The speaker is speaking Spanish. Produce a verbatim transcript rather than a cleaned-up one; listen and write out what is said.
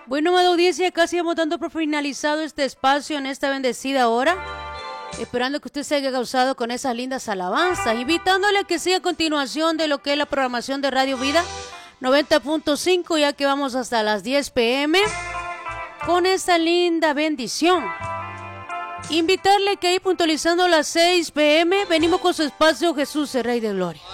Bueno, amada audiencia, casi vamos dando por finalizado este espacio en esta bendecida hora. Esperando que usted se haya gozado con esas lindas alabanzas. Invitándole a que siga a continuación de lo que es la programación de Radio Vida noventa punto cinco, ya que vamos hasta las diez pe eme con esta linda bendición. Invitarle que ahí puntualizando las seis pe eme venimos con su espacio Jesús, el Rey de Gloria.